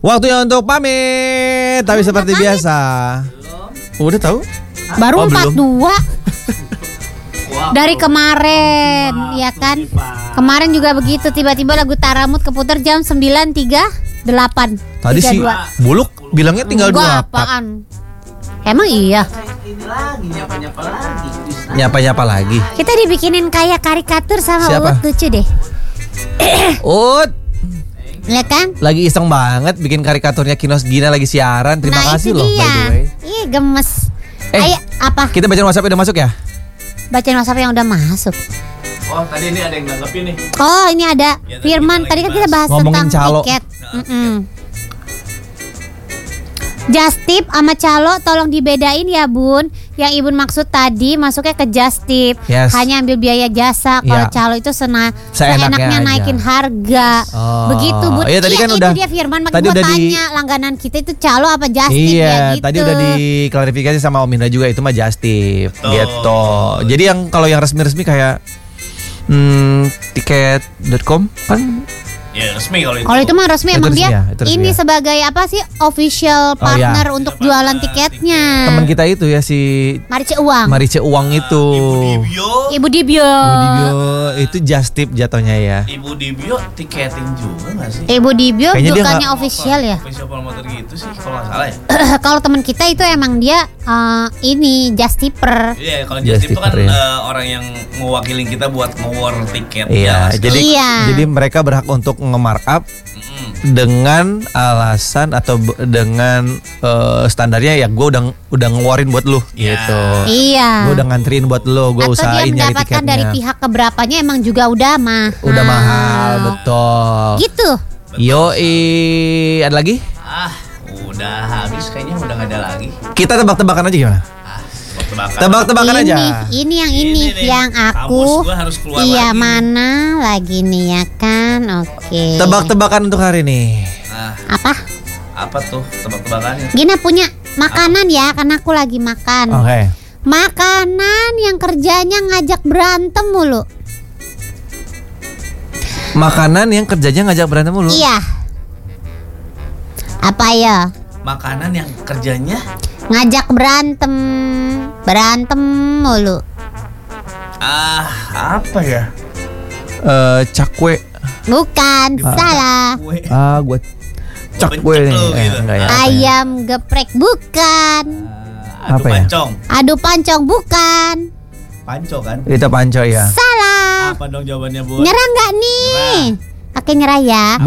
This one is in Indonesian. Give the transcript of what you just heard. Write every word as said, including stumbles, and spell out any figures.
Waktunya untuk pamit. Tapi seperti pamit? biasa. Udah tahu? Baru Oh, empat belum. dua dari kemarin, ya kan? Kemarin juga begitu, tiba-tiba lagu Taramut keputar jam sembilan tiga puluh delapan. Tadi si Buluk bilangnya tinggal Gua dua part. apaan? Emang iya. Ini lagi nyapa-nyapa lagi. Nyapa-nyapa lagi. Kita dibikinin kayak karikatur sama Siapa? Uut, lucu deh. Ut, Ya kan? lagi iseng banget bikin karikaturnya Kinos Gina lagi siaran. Terima Nah, kasih itu loh by dia. the way. Ih, gemes. Eh. Ayo, apa? Kita baca WhatsApp udah masuk ya? Bacain WhatsApp yang udah masuk. Oh, tadi ini ada yang nanggepin nih. Oh, ini ada Ya, tadi Firman. kita Tadi kan lagi kita bahas Ngomongin tentang calo. tiket. Mm-mm. Just tip sama calo tolong dibedain ya Bun. Yang Ibu maksud tadi masuknya ke just tip. Yes. Hanya ambil biaya jasa. Kalau Iya. calo itu sena, Seenaknya seenaknya aja. naikin harga. Oh. Begitu Bun. Iya, tadi kan itu udah- dia Firman. Makanya tadi gue udah di- tanya langganan kita itu calo apa just tip Iya, ya gitu. tadi udah diklarifikasi sama Om Indra juga itu mah just tip Betul. gitu. Jadi yang kalau yang resmi-resmi kayak hmm, tiket dot com kan Ya resmi kalau itu. Kalau itu mah resmi Itu emang resmi dia ya, itu resmi ini ya. sebagai apa sih official Oh, partner iya. untuk jualan tiketnya. teman kita itu ya si Marice Uang. Marice Uang itu. Ibu Dibio. Ibu Dibio. Ibu Dibio itu just tip jatuhnya ya. Ibu Dibio tiketing juga nggak sih? Ibu Dibio Kayaknya dia bukannya nggak- official ya. Official promoter gitu sih kalau nggak salah ya. Kalau teman kita itu emang dia eh, ini just tipper. Iya, kalau Just just tip itu kan tipper, ya. eh, orang yang mewakilin kita buat nge-war tiket. Iya, jadi Iya. jadi mereka berhak untuk nge-markup Mm-mm. dengan alasan atau be- dengan eh, standarnya ya gue udah udah ngeluarin buat lu Ya. gitu. Iya. Gue udah nganterin buat lu, gue Atau dia usahain nyari mendapatkan tiketnya. dari pihak keberapanya emang juga udah mahal. Udah mahal, betul. Gitu. Yoi, ada lagi? Ah, udah habis kayaknya udah nggak ada lagi. Kita tebak-tebakan aja gimana? Ah, tebak-tebakan. Tebak-tebakan ini, aja. ini yang ini, Ini nih, yang aku. kamus gua harus keluar Iya, lagi. mana lagi nih ya kan? Oke. Tebak-tebakan untuk hari ini. Nah, Apa? apa tuh tebak-tebakannya? Gina punya makanan ya, karena aku lagi makan. Oke. Makanan yang kerjanya ngajak berantem mulu. Makanan yang kerjanya ngajak berantem mulu. Iya. Apa ya? Makanan yang kerjanya Ngajak berantem, berantem mulu. ah apa ya? Eh, cakwe. Bukan, salah. Kue. Ah, gue cakwe Bencek nih. lu, Eh, gitu. enggak ya. Ayam geprek bukan. Ah, adu Apa ya? pancong. Adu pancong bukan. Panco kan? Itu panco ya. Salah. Apa dong jawabannya, Bu? Nyerah nggak nih? Nyerah. Pakai nyerah ya.